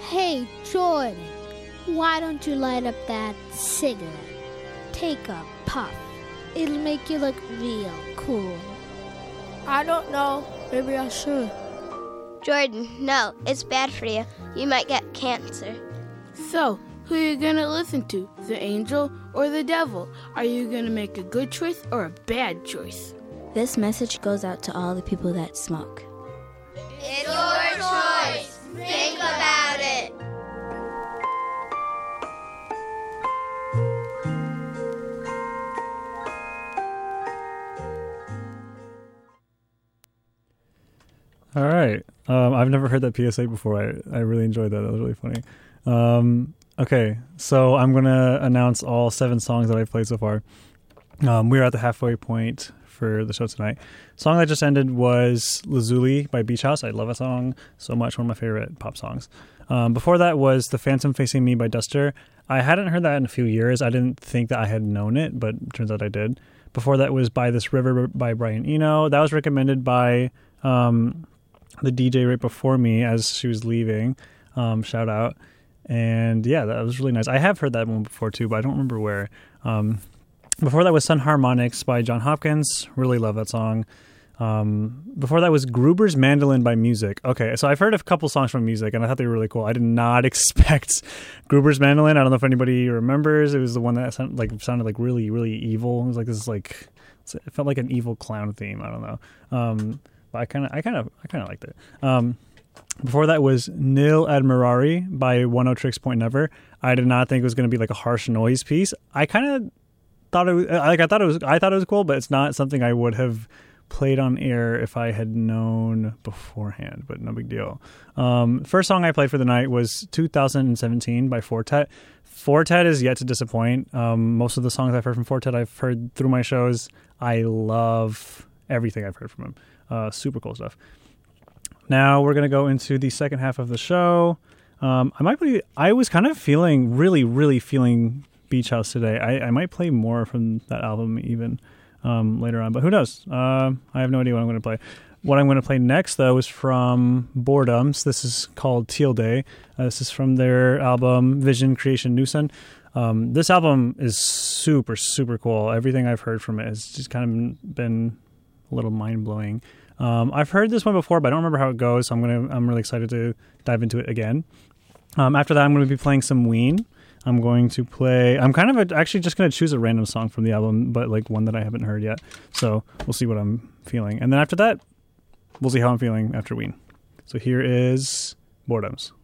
Hey, Jordan, why don't you light up that cigarette? Take a puff. It'll make you look real cool. I don't know. Maybe I should. Jordan, no, it's bad for you. You might get cancer. So, who are you going to listen to? The angel or the devil? Are you going to make a good choice or a bad choice? This message goes out to all the people that smoke. It's your choice. Think about it. All right. I've never heard that PSA before. I really enjoyed that. That was really funny. Okay, so I'm going to announce all 7 songs that I've played so far. We're at the halfway point for the show tonight. Song that just ended was Lazuli by Beach House. I love that song so much. One of my favorite pop songs. Before that was The Phantom Facing Me by Duster. I hadn't heard that in a few years. I didn't think that I had known it, but it turns out I did. Before that was By This River by Brian Eno. That was recommended by the DJ right before me as she was leaving. Shout out. And yeah, that was really nice. I have heard that one before too, but I don't remember where. Before that was Sun Harmonics by John Hopkins. Really love that song. Before that was Gruber's Mandolin by Music. Okay, so I've heard a couple songs from Music, and I thought they were really cool. I did not expect Gruber's Mandolin. I don't know if anybody remembers. It was the one that sounded like really, really evil. It was like this, like it felt like an evil clown theme. I don't know. But I kind of liked it. Before that was Nil Admirari by One O Tricks Point Never. I did not think it was going to be like a harsh noise piece. I kind of thought it was I thought it was cool, but it's not something I would have played on air if I had known beforehand, but no big deal. First song I played for the night was 2017 by Fortet. Fortet is yet to disappoint. Most of the songs I've heard from Fortet I've heard through my shows. I love everything I've heard from him. Super cool stuff. Now we're going to go into the second half of the show. I was kind of really feeling Beach House today. I might play more from that album even later on, but who knows? I have no idea what I'm going to play. What I'm going to play next, though, is from Boredoms. This is called Teal Day. This is from their album Vision Creation Nusen. This album is super, super cool. Everything I've heard from it has just kind of been a little mind-blowing. I've heard this one before, but I don't remember how it goes, so I'm really excited to dive into it again. After that, I'm going to be playing some Ween. I'm actually just going to choose a random song from the album, but like one that I haven't heard yet. So we'll see what I'm feeling. And then after that, we'll see how I'm feeling after Ween. So here is Boredoms.